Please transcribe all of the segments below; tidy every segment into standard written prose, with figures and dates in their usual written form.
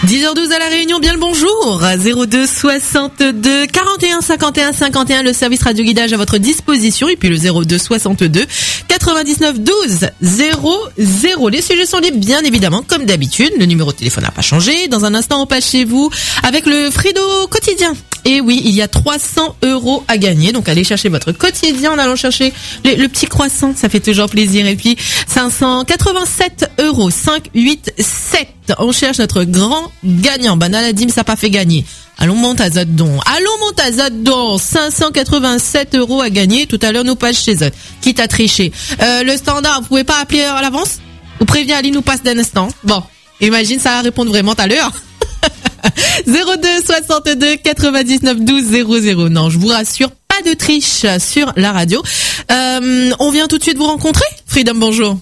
10h12 à La Réunion, bien le bonjour. 02 62 41 51 51, le service radio guidage à votre disposition. Et puis le 02 62 99 12 00. Les sujets sont libres, bien évidemment, comme d'habitude. Le numéro de téléphone n'a pas changé. Dans un instant, on passe chez vous avec le Frido quotidien. Et oui, il y a 300 € à gagner. Donc allez chercher votre quotidien en allant chercher le petit croissant. Ça fait toujours plaisir. Et puis 587 €, 587. On cherche notre grand gagnant. Banaladim, ça n'a pas fait gagner. Allons, monte à Zadon. 587 € à gagner. Tout à l'heure, nous passe chez eux. Quitte à tricher. Le standard, vous pouvez pas appeler à l'avance? Vous prévenez, Ali nous passe d'un instant. Bon. Imagine, ça va répondre vraiment à l'heure. 02 62 99 12 00. Non, je vous rassure, pas de triche sur la radio. On vient tout de suite vous rencontrer. Freedom, bonjour.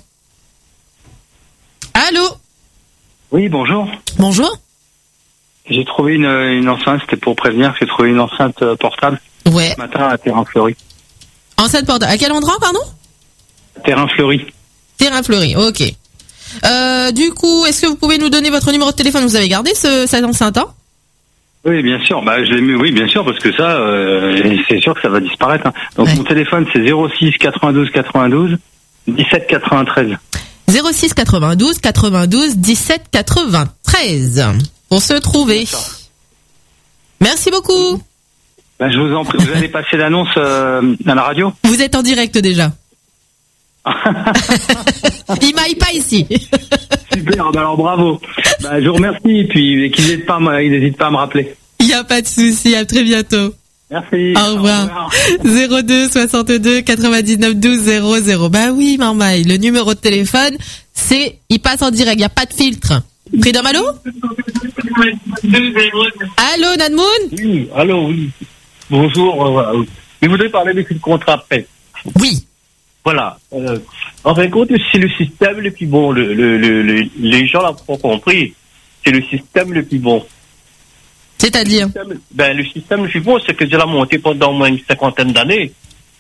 Allô? Oui, bonjour. Bonjour. J'ai trouvé une enceinte, c'était pour prévenir, j'ai trouvé une enceinte portable. Ouais. Ce matin à Terrain Fleuri. Enceinte portable. À quel endroit, pardon? Terrain Fleuri. Terrain Fleuri, ok. Du coup, est-ce que vous pouvez nous donner votre numéro de téléphone? Vous avez gardé cette enceinte, hein? Oui, bien sûr. Bah, je l'ai mis, oui, bien sûr, parce que ça, c'est sûr que ça va disparaître. Hein. Donc, ouais. Mon téléphone, c'est 06 92 92 17 93. 06 92 92 17 93. Pour se trouver. Merci beaucoup. Ben, je vous en prie. Vous allez passer l'annonce à la radio? Vous êtes en direct déjà. Il m'aille pas ici. Super, ben alors bravo. Ben, je vous remercie et puis qu'il n'hésite pas à me rappeler. Il n'y a pas de souci, à très bientôt. Merci. Au revoir. 02 62 99 12 00. Bah oui, Marmaille, le numéro de téléphone, il passe en direct, il n'y a pas de filtre. Freedom, allô? Allô, Nadmoun? Oui, allô, oui. Bonjour. Je voudrais parler des contrats PEP. Oui. Voilà. En fin de compte, c'est le système le plus bon. Les gens l'ont pas compris. C'est le système le plus bon. C'est-à-dire? Le système le plus bon, c'est que je l'ai monté pendant au moins une cinquantaine d'années.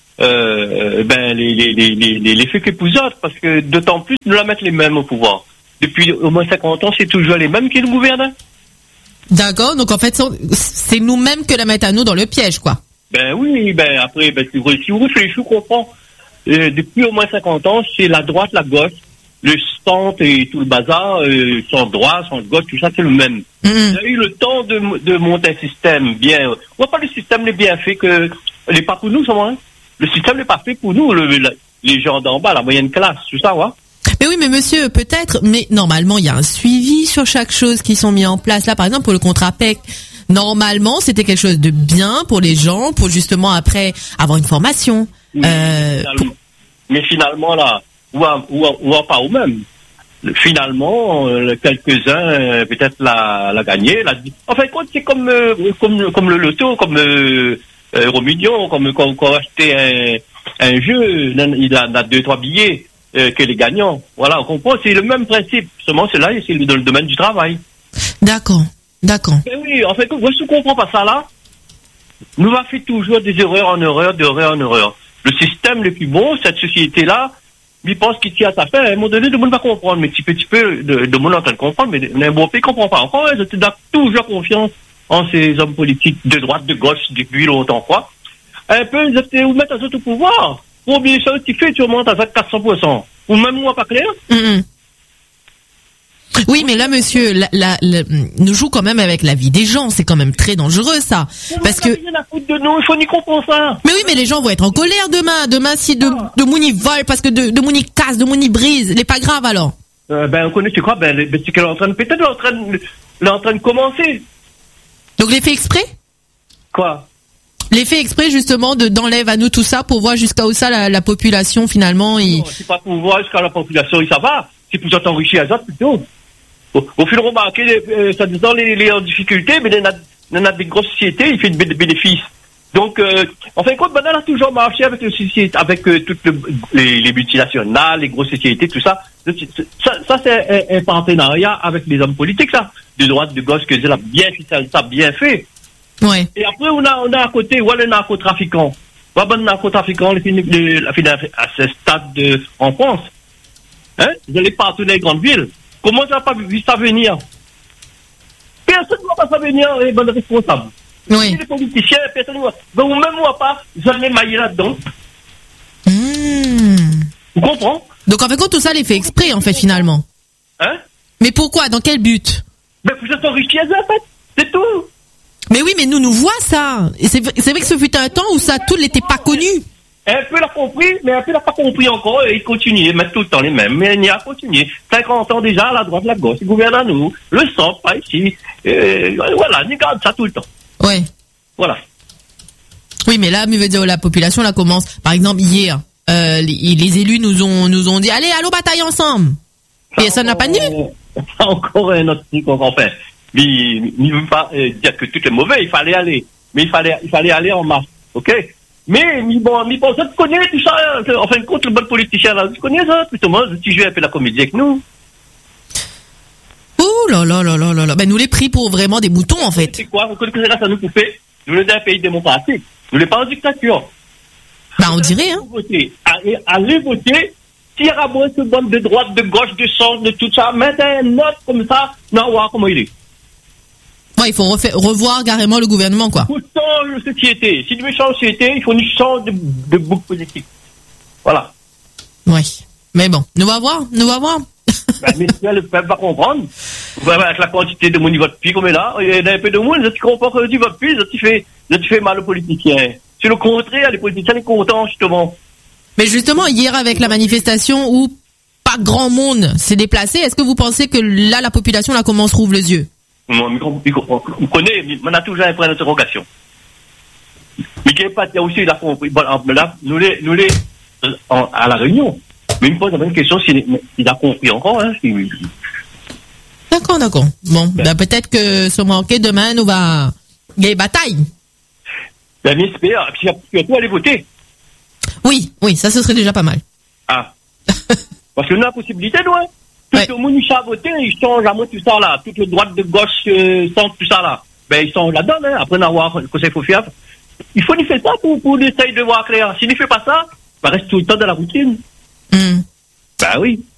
Les faits qu'épousatent, parce que d'autant plus, nous la mettre les mêmes au pouvoir. Depuis au moins 50 ans, c'est toujours les mêmes qui nous gouvernent. D'accord, donc en fait, c'est nous-mêmes que la mettent à nous dans le piège, quoi. Oui, après, si vous réfléchissez, je comprends. Depuis au moins 50 ans, c'est la droite, la gauche, le centre et tout le bazar, centre droit, centre gauche, tout ça, c'est le même. Il y a eu le temps de monter un système bien. On voit pas le système n'est bien fait que, il n'est pas pour nous, ça, hein. Le système n'est pas fait pour nous, les gens d'en bas, la moyenne classe, tout ça, ouais. Mais oui, mais monsieur, peut-être, mais normalement, il y a un suivi sur chaque chose qui sont mis en place. Là, par exemple, pour le contrat PEC, normalement, c'était quelque chose de bien pour les gens, pour justement après avoir une formation. Mais finalement, là, ou pas au même. Finalement, quelques-uns, peut-être l'a gagné. En fait, c'est comme le loto, comme Euromillion, comme quand on achetait un jeu, il a 2-3 billets. Que les gagnants. Voilà, on comprend, c'est le même principe. Seulement, c'est dans le domaine du travail. D'accord. Mais oui, en fait, moi, je ne comprends pas ça là. Nous va faire toujours des erreurs en erreurs, d'erreurs en erreurs. Le système le plus bon, cette société-là, il pense qu'il tient à sa fin. À un moment donné, le monde va comprendre, mais petit peu, le monde est en train de comprendre, mais un bon pays ne comprend pas encore. Je te donne toujours confiance en ces hommes politiques de droite, de gauche, depuis longtemps, quoi. Un peu, ils vous mettre à tout pouvoir. Pour oublier ça, tu remontes à 400%. Ou même moi, pas clair? Oui, mais là, monsieur, nous joue quand même avec la vie des gens. C'est quand même très dangereux, ça. Parce que. Il faut n'y comprendre ça. Mais oui, mais les gens vont être en colère demain. Demain, si de Mouni vole, parce que de Mouni casse, de Mouni brise. C'est pas grave, alors. On connaît, tu crois, c'est qu'elle est en train de commencer. Donc, les faits exprès? Quoi? Les faits exprès, justement, d'enlève à nous tout ça pour voir jusqu'à où ça la population, finalement, Non, c'est pas pour voir jusqu'à la population, ça va. C'est pour t'enrichir à ça, plutôt. Au fil remarquer, ça disant les en difficulté, mais il y en a des grosses sociétés, il fait des bénéfices. Donc, en fin de compte, maintenant, on a toujours marché avec les sociétés, avec toutes les multinationales, les grosses sociétés, tout ça. Ça, c'est un partenariat avec les hommes politiques, ça. De droite, de gauche, que ça bien fait. Ouais. Et après, on a à côté, les narcotrafiquants. Les narcotrafiquants, à ce stade en France. Hein? Vous allez partout dans les grandes villes. Comment ça n'a pas vu ça venir? personne ne va pas venir les bonnes responsables. Oui. Les politiciens, personne ne va. Donc, même moi pas, jamais maillé là-dedans. Vous comprenez? Donc, en fait, tout ça, les fait exprès, en fait, finalement. Hein? Mais pourquoi? Dans quel but? Mais pour s'enrichir, en fait. C'est tout. Mais oui, mais nous voit ça. Et c'est vrai que ce fut un temps où ça, tout n'était pas connu. Un peu l'a compris, mais un peu l'a pas compris encore, et il continue, ils mettent tout le temps les mêmes, mais il y a continué. 50 ans déjà, la droite, la gauche, ils gouvernent à nous, le centre, pas ici, voilà, ils gardent ça tout le temps. Ouais. Voilà. Oui, mais là, mais veut dire, la population, là, commence, par exemple, hier, les élus nous ont dit, allez, bataille ensemble. Et ça n'a pas tenu. C'est encore un autre truc, enfin, mais il ne veut pas dire que tout est mauvais, il fallait aller, mais il fallait aller en masse, ok? Mais bon, ça tu connais tout ça, en fin de compte, le bon politicien là, tu connais ça, plutôt moi, tu joues un peu la comédie avec nous. Oh là là là là là là, ben nous les pris pour vraiment des moutons en fait. C'est quoi, vous connaissez ça nous couper? Nous sommes un pays démocratique, nous ne sommes pas en dictature. Bah on dirait hein. Allez voter, s'il y aura moins ce bande de droite, de gauche, de centre, de tout ça, mettez un note comme ça, non, voir comment il est. Ouais, il faut revoir carrément le gouvernement, quoi. Il faut changer de société. Si tu veux changer de société, il faut une change de boucle politique. Voilà. Ouais. Mais bon, nous va voir. Mais si le peuple va comprendre, avec la quantité de monde qui vote plus comme est là, il y a un peu de monde, qui comprend que tu votes plus, tu fais mal aux politiciens. C'est le contraire, les politiciens sont contents, justement. Mais justement, hier, avec la manifestation où pas grand monde s'est déplacé, est-ce que vous pensez que là, la population, là, commence rouvre les yeux? On connaît, mais on a toujours un point d'interrogation. Mais qui n'est pas aussi la compris. Bon, là, nous les à la réunion. Mais il me pose la même question s'il a compris encore. Hein, D'accord. Bon, ben, peut-être que ce manqué demain nous va gagner bataille. Ben, j'espère. Puis tu vas aller voter. Oui, ça ce serait déjà pas mal. Ah. Parce qu'on a la possibilité, nous, hein. Tout le monde, il a voté, ils changent à moi tout ça là. Toute le droite, de gauche, centre, tout ça là. Ben, ils sont là-dedans, hein. Après avoir le conseil faut faire. Il faut faire ça pour essayer de voir clair. S'il ne fait pas ça, il reste tout le temps dans la routine. Ben oui.